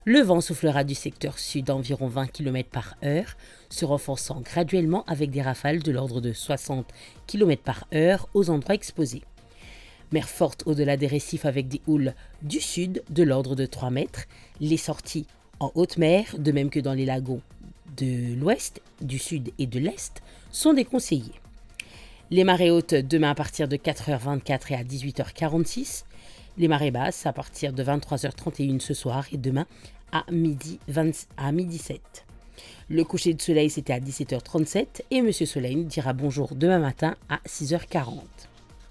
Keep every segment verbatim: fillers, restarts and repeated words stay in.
Le vent soufflera du secteur sud d'environ vingt kilomètres par heure, se renforçant graduellement avec des rafales de l'ordre de soixante kilomètres par heure aux endroits exposés. Mer forte au-delà des récifs avec des houles du sud de l'ordre de trois mètres. Les sorties en haute mer, de même que dans les lagons de l'ouest, du sud et de l'est, sont déconseillées. Les marées hautes demain à partir de quatre heures vingt-quatre et à dix-huit heures quarante-six. Les marées basses à partir de vingt-trois heures trente et une ce soir et demain à midi, vingt, à midi sept. Le coucher de soleil c'était à dix-sept heures trente-sept et Monsieur Soleil nous dira bonjour demain matin à six heures quarante.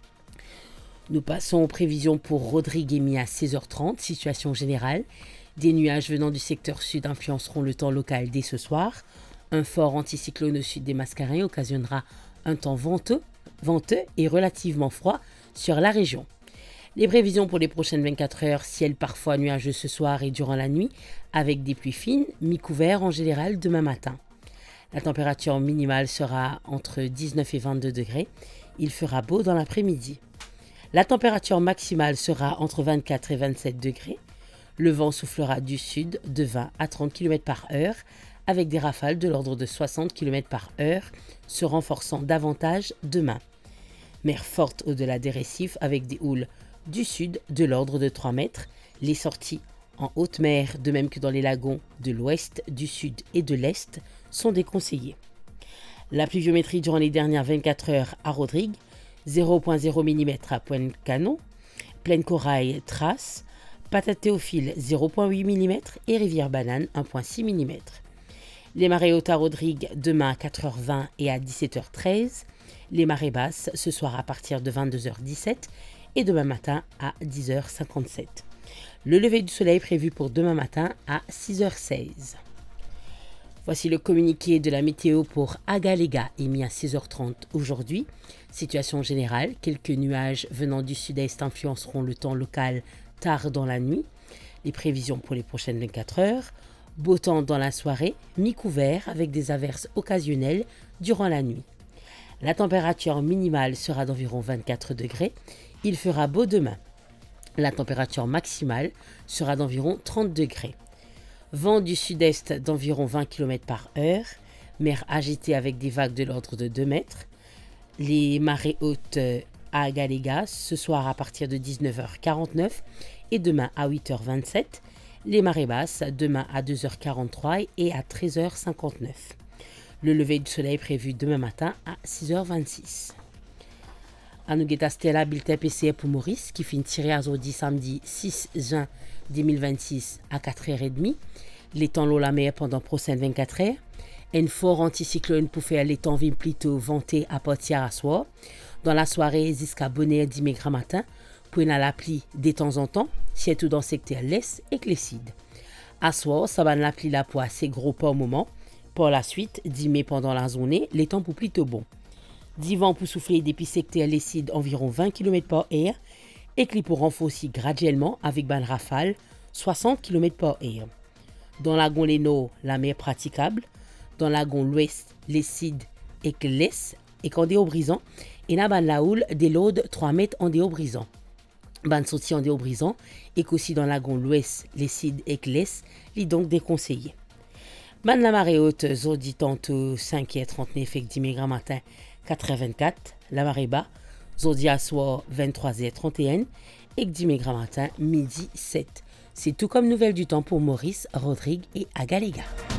Nous passons aux prévisions pour Rodrigue et Mia à seize heures trente, situation générale. Des nuages venant du secteur sud influenceront le temps local dès ce soir. Un fort anticyclone au sud des Mascareins occasionnera un temps venteux, venteux et relativement froid sur la région. Les prévisions pour les prochaines vingt-quatre heures, ciel parfois nuageux ce soir et durant la nuit, avec des pluies fines, mi-couverts en général demain matin. La température minimale sera entre dix-neuf et vingt-deux degrés. Il fera beau dans l'après-midi. La température maximale sera entre vingt-quatre et vingt-sept degrés. Le vent soufflera du sud de vingt à trente kilomètres par heure, avec des rafales de l'ordre de soixante kilomètres par heure, se renforçant davantage demain. Mer forte au-delà des récifs avec des houles du sud de l'ordre de trois mètres. Les sorties en haute mer, de même que dans les lagons de l'ouest, du sud et de l'est, sont déconseillées. La pluviométrie durant les dernières vingt-quatre heures à Rodrigue, zéro virgule zéro millimètres à Pointe-Canon, Plaine Corail, Trace, Patate Théophile zéro virgule huit millimètres et Rivière-Banane un virgule six millimètres. Les marées hautes à Rodrigue demain à quatre heures vingt et à dix-sept heures treize. Les marées basses ce soir à partir de vingt-deux heures dix-sept et demain matin à dix heures cinquante-sept. Le lever du soleil prévu pour demain matin à six heures seize. Voici le communiqué de la météo pour Agaléga émis à six heures trente aujourd'hui. Situation générale, quelques nuages venant du sud-est influenceront le temps local tard dans la nuit. Les prévisions pour les prochaines vingt-quatre heures. Beau temps dans la soirée, mi-couvert avec des averses occasionnelles durant la nuit. La température minimale sera d'environ vingt-quatre degrés. Il fera beau demain. La température maximale sera d'environ trente degrés. Vent du sud-est d'environ vingt kilomètres par heure. Mer agitée avec des vagues de l'ordre de deux mètres. Les marées hautes à Agaléga ce soir à partir de dix-neuf heures quarante-neuf et demain à huit heures vingt-sept. Les marées basses demain à deux heures quarante-trois et à treize heures cinquante-neuf. Le lever du soleil prévu demain matin à six heures vingt-six. À nous guetta Stella bulletin P C R pour Maurice qui finit tiré à aujourd'hui samedi six juin deux mille vingt-six à quatre heures trente. Les temps l'eau la mer pendant prochaines vingt-quatre heures. Un fort anticyclone pour faire les temps vins plutôt ventés à partir à soir. Dans la soirée jusqu'à bonne heure dix mai matin. Pour une la pluie de temps en temps, surtout dans le secteur l'est et Clécide. À soir, ça va la pluie là pour assez gros par moment. Par la suite, dix mai pendant la journée, les temps pour plutôt bon. dix vents pour souffler depuis secteur Lécide environ vingt kilomètres par heure et qui pour renforcer graduellement avec ban rafale soixante kilomètres par heure. Dans lagon Léno, la mer praticable. Dans lagon l'ouest, Lécide et l'est et qu'en déobrisant et la ban la houle des laudes trois mètres en déobrisant. Ban sorti en déobrisant et qu'aussi dans lagon l'ouest, Lécide et l'est, li donc déconseillé. Ban la marée haute, zodi tantôt cinq heures trente-neuf et dix mai matin quatre heures vingt-quatre, la marée bas, zodi à soir vingt-trois heures trente et un et dix mai matin midi sept. C'est tout comme nouvelle du temps pour Maurice, Rodrigue et Agaléga.